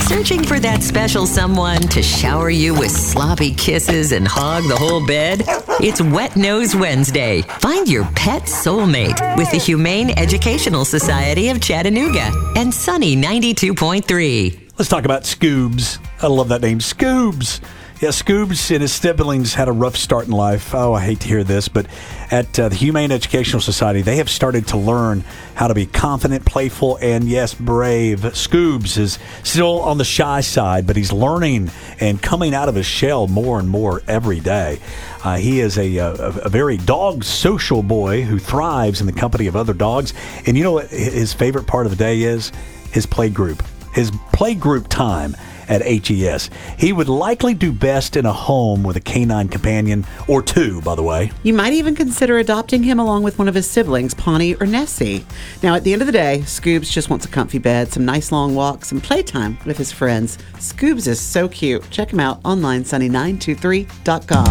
Searching for that special someone to shower you with sloppy kisses and hog the whole bed? It's Wet Nose Wednesday. Find your pet soulmate with the Humane Educational Society of Chattanooga and Sunny 92.3. Let's talk about Scoobs. I love that name, Scoobs. Yeah, Scoobs and his siblings had a rough start in life. Oh, I hate to hear this, but at the Humane Educational Society, they have started to learn how to be confident, playful, and, yes, brave. Scoobs is still on the shy side, but he's learning and coming out of his shell more and more every day. He is a very dog social boy who thrives in the company of other dogs. And you know what his favorite part of the day is? His play group. His play group time at HES. He would likely do best in a home with a canine companion, or two, by the way. You might even consider adopting him along with one of his siblings, Pawnee or Nessie. Now, at the end of the day, Scoobs just wants a comfy bed, some nice long walks, and playtime with his friends. Scoobs is so cute. Check him out online, sunny923.com.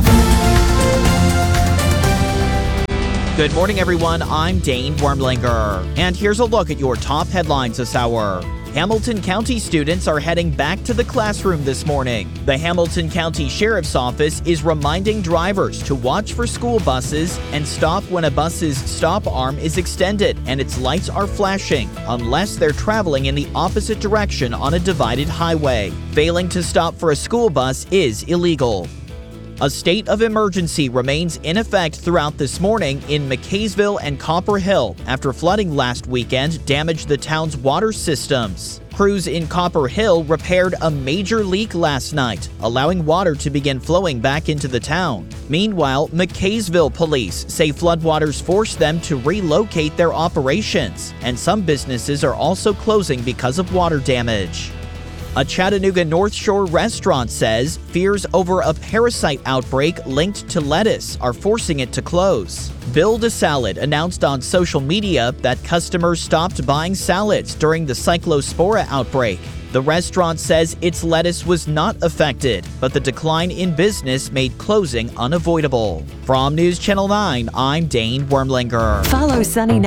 Good morning, everyone. I'm Dane Wormlinger. And here's a look at your top headlines this hour. Hamilton County students are heading back to the classroom this morning. The Hamilton County Sheriff's Office is reminding drivers to watch for school buses and stop when a bus's stop arm is extended and its lights are flashing, unless they're traveling in the opposite direction on a divided highway. Failing to stop for a school bus is illegal. A state of emergency remains in effect throughout this morning in McKaysville and Copper Hill after flooding last weekend damaged the town's water systems. Crews in Copper Hill repaired a major leak last night, allowing water to begin flowing back into the town. Meanwhile, McKaysville police say floodwaters forced them to relocate their operations, and some businesses are also closing because of water damage. A Chattanooga North Shore restaurant says fears over a parasite outbreak linked to lettuce are forcing it to close. Build a Salad announced on social media that customers stopped buying salads during the Cyclospora outbreak. The restaurant says its lettuce was not affected, but the decline in business made closing unavoidable. From News Channel 9, I'm Dane Wormlinger. Follow Sunny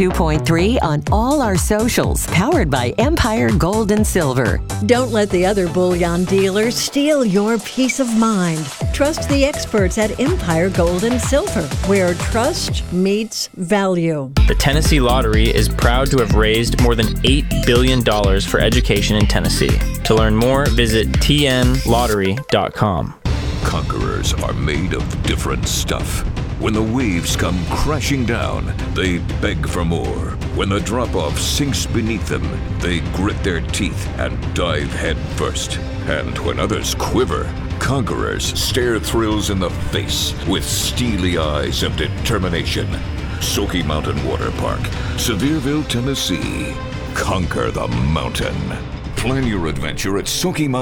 92.3 on all our socials, powered by Empire Gold and Silver. Don't let the other bullion dealers steal your peace of mind. Trust the experts at Empire Gold and Silver, where trust meets value. The Tennessee Lottery is proud to have raised more than $8 billion for education in Tennessee. To learn more, visit tnlottery.com. Conquerors are made of different stuff. When the waves come crashing down, they beg for more. When the drop-off sinks beneath them, they grit their teeth and dive head first. And when others quiver, conquerors stare thrills in the face with steely eyes of determination. Smoky Mountain Water Park, Sevierville, Tennessee. Conquer the mountain. Plan your adventure at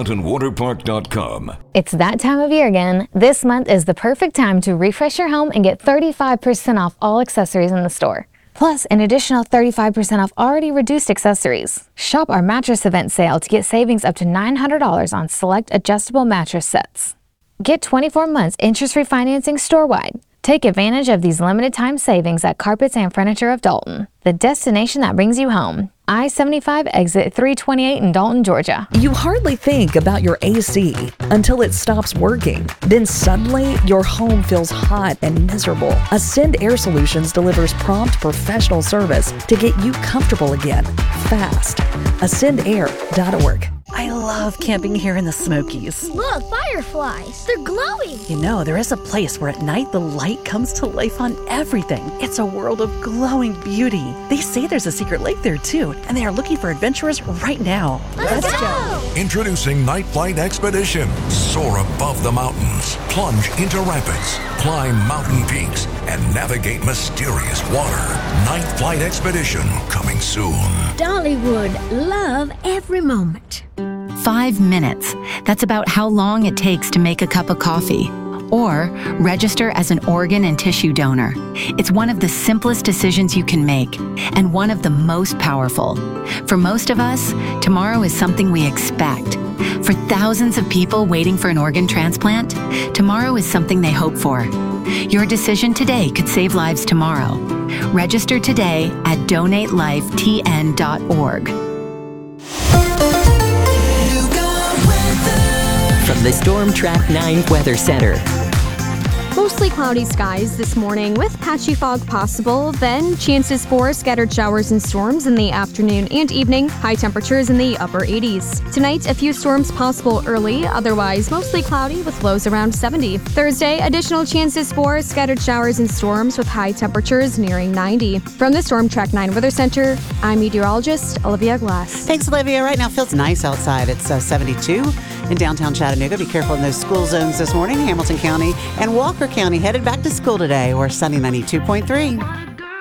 SmokyMountainWaterPark.com. It's that time of year again. This month is the perfect time to refresh your home and get 35% off all accessories in the store. Plus, an additional 35% off already reduced accessories. Shop our mattress event sale to get savings up to $900 on select adjustable mattress sets. Get 24 months interest-free financing store-wide. Take advantage of these limited time savings at Carpets and Furniture of Dalton, the destination that brings you home. I-75 exit 328 in Dalton, Georgia. You hardly think about your AC until it stops working. Then suddenly, your home feels hot and miserable. Ascend Air Solutions delivers prompt professional service to get you comfortable again, fast. AscendAir.org. I love camping here in the Smokies. Look, fireflies. They're glowing. You know, there is a place where at night the light comes to life on everything. It's a world of glowing beauty. They say there's a secret lake there too, and they are looking for adventurers right now. Let's go! Introducing Night Flight Expedition. Soar above the mountains, plunge into rapids, climb mountain peaks, and navigate mysterious water. Night Flight Expedition coming soon. Dollywood, love every moment. 5 minutes. That's about how long it takes to make a cup of coffee. Or register as an organ and tissue donor. It's one of the simplest decisions you can make, and one of the most powerful. For most of us, tomorrow is something we expect. For thousands of people waiting for an organ transplant, tomorrow is something they hope for. Your decision today could save lives tomorrow. Register today at donatelifetn.org. You got from the Storm Track 9 Weather Center. Mostly cloudy skies this morning with patchy fog possible, then chances for scattered showers and storms in the afternoon and evening, high temperatures in the upper 80s. Tonight, a few storms possible early, otherwise mostly cloudy with lows around 70. Thursday, additional chances for scattered showers and storms with high temperatures nearing 90. From the Storm Track 9 Weather Center, I'm meteorologist Olivia Glass. Thanks, Olivia. Right now feels nice outside. It's 72 in downtown Chattanooga. Be careful in those school zones this morning. Hamilton County and Walker County headed back to school today. We're sunny 92.3.